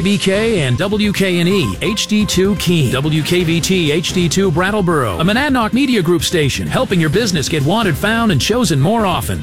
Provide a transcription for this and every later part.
KBK and WKNE HD2 Keene, WKVT HD2 Brattleboro, a Monadnock Media Group station, helping your business get wanted, found, and chosen more often.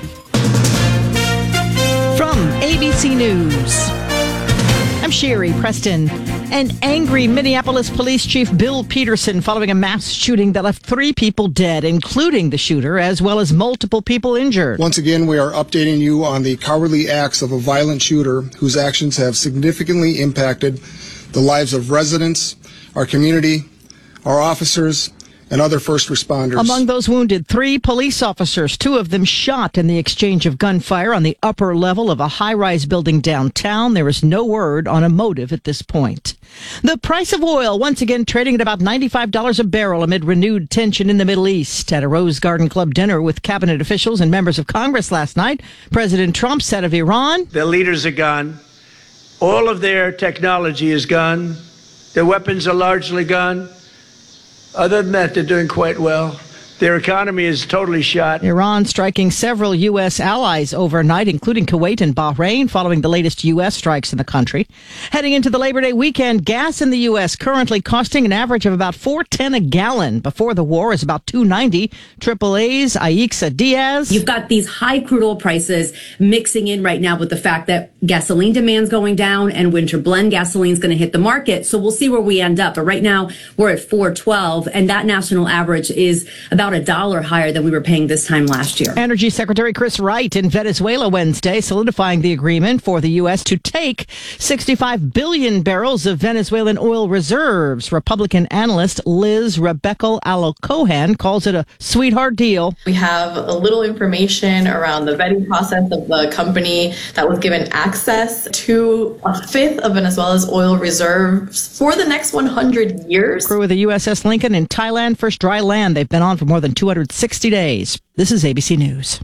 From ABC News, I'm Sherry Preston. An angry Minneapolis Police Chief Bill Peterson following a mass shooting that left 3 people dead, including the shooter, as well as multiple people injured. Once again, we are updating you on the cowardly acts of a violent shooter whose actions have significantly impacted the lives of residents, our community, our officers, and other first responders. Among those wounded, 3 police officers, 2 of them shot in the exchange of gunfire on the upper level of a high-rise building downtown. There is no word on a motive at this point. The price of oil once again trading at about $95 a barrel amid renewed tension in the Middle East. At a Rose Garden Club dinner with cabinet officials and members of Congress last night, President Trump said of Iran, "Their leaders are gone. All of their technology is gone. Their weapons are largely gone. Other than that, they're doing quite well. Their economy is totally shot." Iran striking several U.S. allies overnight, including Kuwait and Bahrain, following the latest U.S. strikes in the country. Heading into the Labor Day weekend, gas in the U.S. currently costing an average of about $4.10 a gallon. Before the war is about $2.90. AAA's Aixa Diaz. You've got these high crude oil prices mixing in right now with the fact that gasoline demand's going down and winter blend gasoline's going to hit the market. So we'll see where we end up. But right now we're at $4.12, and that national average is about $1 higher than we were paying this time last year. Energy Secretary Chris Wright in Venezuela Wednesday, solidifying the agreement for the U.S. to take 65 billion barrels of Venezuelan oil reserves. Republican analyst Liz Rebecca Alo-Cohen calls it a sweetheart deal. We have a little information around the vetting process of the company that was given access to 1/5 of Venezuela's oil reserves for the next 100 years. Crew of the USS Lincoln in Thailand, first dry land. They've been on for more than 260 days. This is ABC News.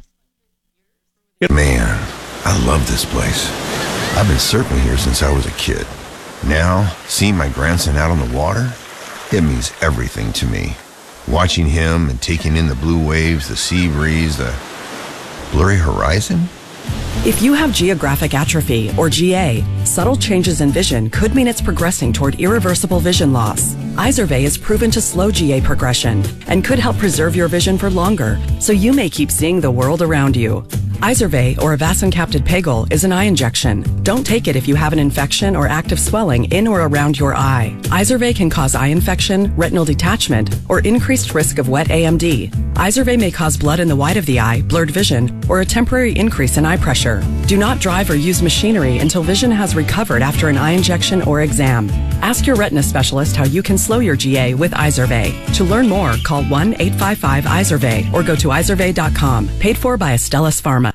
Man, I love this place. I've been surfing here since I was a kid. Now, seeing my grandson out on the water, it means everything to me. Watching him and taking in the blue waves, the sea breeze, the blurry horizon. If you have geographic atrophy, or GA, subtle changes in vision could mean it's progressing toward irreversible vision loss. Izervay is proven to slow GA progression and could help preserve your vision for longer, so you may keep seeing the world around you. Izervay, or avacincaptad pegol, is an eye injection. Don't take it if you have an infection or active swelling in or around your eye. Izervay can cause eye infection, retinal detachment, or increased risk of wet AMD. Izervay may cause blood in the white of the eye, blurred vision, or a temporary increase in eye pressure. Do not drive or use machinery until vision has recovered after an eye injection or exam. Ask your retina specialist how you can slow your GA with Izervay. To learn more, call 1-855-IZERVAY or go to izervay.com. Paid for by Astellas Pharma.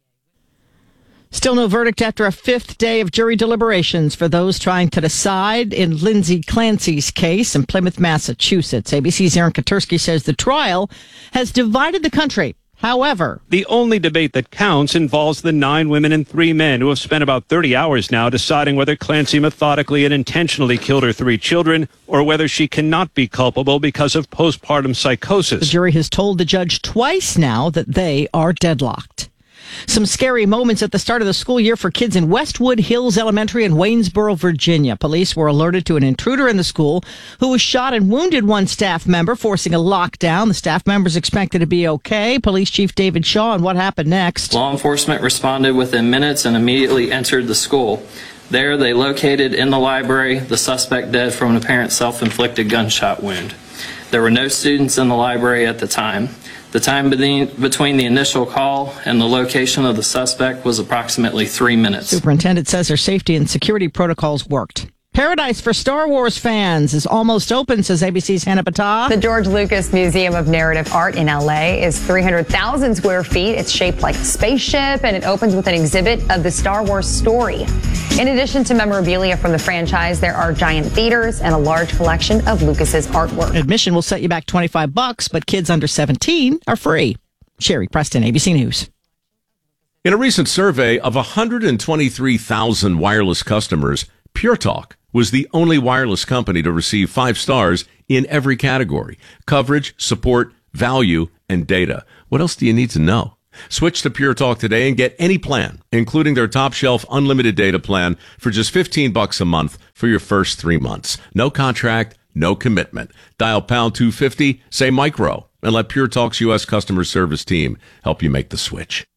Still no verdict after a 5th day of jury deliberations for those trying to decide in Lindsay Clancy's case in Plymouth, Massachusetts. ABC's Aaron Katursky says the trial has divided the country. However, the only debate that counts involves the 9 women and 3 men who have spent about 30 hours now deciding whether Clancy methodically and intentionally killed her 3 children or whether she cannot be culpable because of postpartum psychosis. The jury has told the judge twice now that they are deadlocked. Some scary moments at the start of the school year for kids in Westwood Hills Elementary in Waynesboro, Virginia. Police were alerted to an intruder in the school who was shot and wounded one staff member, forcing a lockdown. The staff members expected to be okay. Police Chief David Shaw on what happened next. Law enforcement responded within minutes and immediately entered the school. There, they located in the library the suspect dead from an apparent self-inflicted gunshot wound. There were no students in the library at the time. The time between the initial call and the location of the suspect was approximately 3 minutes. Superintendent says their safety and security protocols worked. Paradise for Star Wars fans is almost open, says ABC's Hannah Patah. The George Lucas Museum of Narrative Art in L.A. is 300,000 square feet. It's shaped like a spaceship, and it opens with an exhibit of the Star Wars story. In addition to memorabilia from the franchise, there are giant theaters and a large collection of Lucas's artwork. Admission will set you back $25, but kids under 17 are free. Sherry Preston, ABC News. In a recent survey of 123,000 wireless customers, Pure Talk was the only wireless company to receive 5 stars in every category: coverage, support, value, and data. What else do you need to know? Switch to Pure Talk today and get any plan, including their top shelf unlimited data plan for just $15 a month for your first 3 months. No contract, no commitment. Dial pound 250, say micro, and let Pure Talk's U.S. customer service team help you make the switch.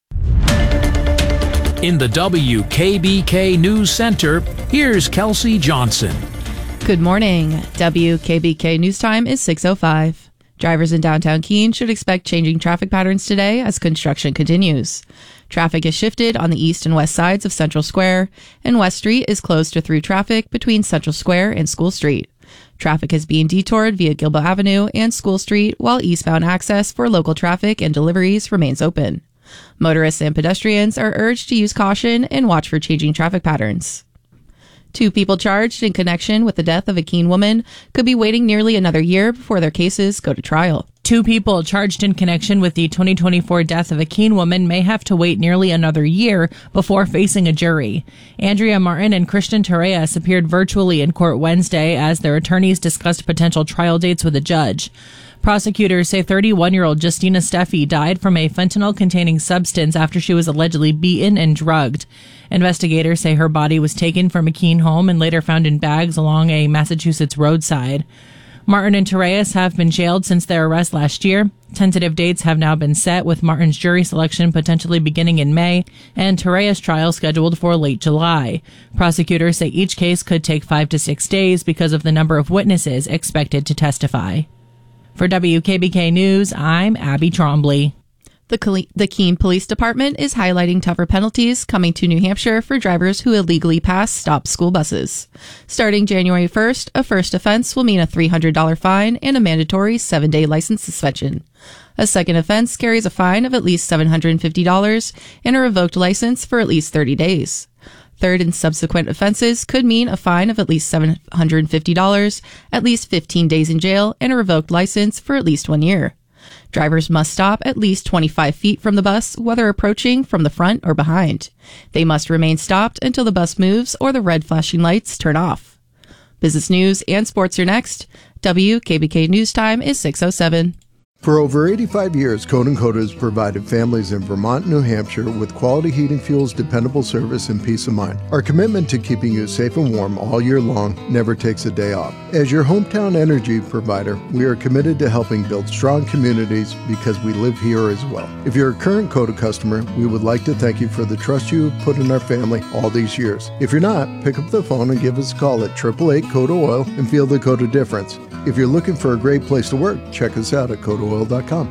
In the WKBK News Center, here's Kelsey Johnson. Good morning. WKBK News Time is 6:05. Drivers in downtown Keene should expect changing traffic patterns today as construction continues. Traffic is shifted on the east and west sides of Central Square, and West Street is closed to through traffic between Central Square and School Street. Traffic is being detoured via Gilboa Avenue and School Street, while eastbound access for local traffic and deliveries remains open. Motorists and pedestrians are urged to use caution and watch for changing traffic patterns. 2 people charged in connection with the death of a Keene woman could be waiting nearly another year before their cases go to trial. 2 people charged in connection with the 2024 death of a Keene woman may have to wait nearly another year before facing a jury. Andrea Martin and Christian Torres appeared virtually in court Wednesday as their attorneys discussed potential trial dates with a judge. Prosecutors say 31-year-old Justina Steffi died from a fentanyl-containing substance after she was allegedly beaten and drugged. Investigators say her body was taken from a Keene home and later found in bags along a Massachusetts roadside. Martin and Torres have been jailed since their arrest last year. Tentative dates have now been set, with Martin's jury selection potentially beginning in May and Torres' trial scheduled for late July. Prosecutors say each case could take 5 to 6 days because of the number of witnesses expected to testify. For WKBK News, I'm Abby Trombley. The Keene Police Department is highlighting tougher penalties coming to New Hampshire for drivers who illegally pass stop school buses. Starting January 1st, a first offense will mean a $300 fine and a mandatory 7-day license suspension. A second offense carries a fine of at least $750 and a revoked license for at least 30 days. Third and subsequent offenses could mean a fine of at least $750, at least 15 days in jail, and a revoked license for at least 1 year. Drivers must stop at least 25 feet from the bus, whether approaching from the front or behind. They must remain stopped until the bus moves or the red flashing lights turn off. Business news and sports are next. WKBK News Time is 6:07. For over 85 years, Code & Coda has provided families in Vermont and New Hampshire with quality heating fuels, dependable service, and peace of mind. Our commitment to keeping you safe and warm all year long never takes a day off. As your hometown energy provider, we are committed to helping build strong communities because we live here as well. If you're a current Coda customer, we would like to thank you for the trust you have put in our family all these years. If you're not, pick up the phone and give us a call at 888-CODA-OIL and feel the Coda difference. If you're looking for a great place to work, check us out at CodaOil.com.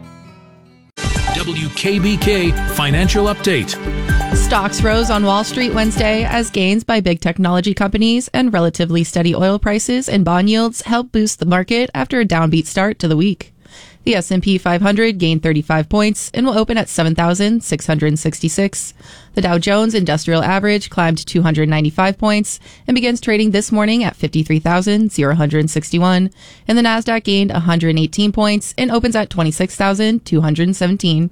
WKBK Financial Update. Stocks rose on Wall Street Wednesday as gains by big technology companies and relatively steady oil prices and bond yields helped boost the market after a downbeat start to the week. The S&P 500 gained 35 points and will open at 7,666. The Dow Jones Industrial Average climbed 295 points and begins trading this morning at 53,061. And the Nasdaq gained 118 points and opens at 26,217.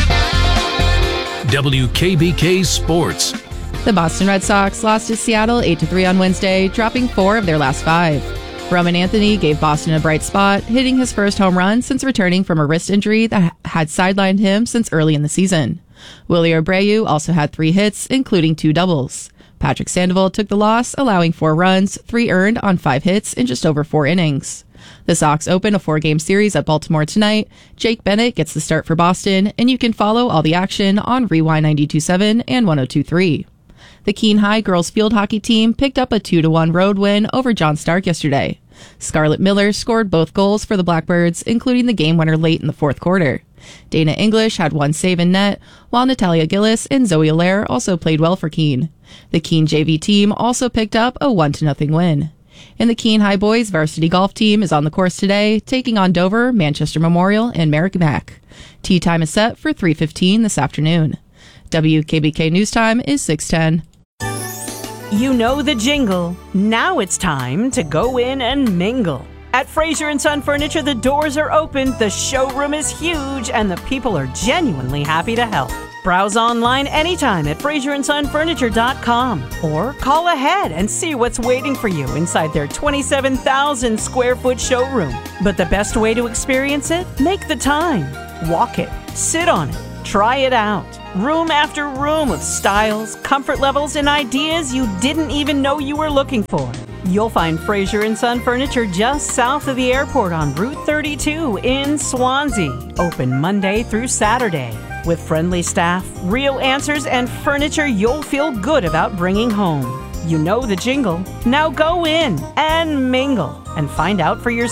WKBK Sports. The Boston Red Sox lost to Seattle 8-3 on Wednesday, dropping 4 of their last 5. Roman Anthony gave Boston a bright spot, hitting his first home run since returning from a wrist injury that had sidelined him since early in the season. Willie Abreu also had 3 hits, including 2 doubles. Patrick Sandoval took the loss, allowing 4 runs, 3 earned on 5 hits in just over 4 innings. The Sox open a 4-game series at Baltimore tonight. Jake Bennett gets the start for Boston, and you can follow all the action on Rewind 92.7 and 102.3. The Keene High girls field hockey team picked up a 2-1 road win over John Stark yesterday. Scarlett Miller scored both goals for the Blackbirds, including the game winner late in the fourth quarter. Dana English had 1 save in net, while Natalia Gillis and Zoe Allaire also played well for Keene. The Keene JV team also picked up a 1-0 win. And the Keene High boys varsity golf team is on the course today, taking on Dover, Manchester Memorial, and Merrimack. Tee time is set for 3:15 this afternoon. WKBK News Time is 6:10. You know the jingle. Now it's time to go in and mingle. At Fraser & Son Furniture, the doors are open, the showroom is huge, and the people are genuinely happy to help. Browse online anytime at FraserandSonFurniture.com or call ahead and see what's waiting for you inside their 27,000 square foot showroom. But the best way to experience it? Make the time. Walk it. Sit on it. Try it out. Room after room of styles, comfort levels, and ideas you didn't even know you were looking for. You'll find Fraser & Son Furniture just south of the airport on Route 32 in Swansea. Open Monday through Saturday. With friendly staff, real answers, and furniture you'll feel good about bringing home. You know the jingle. Now go in and mingle and find out for yourself.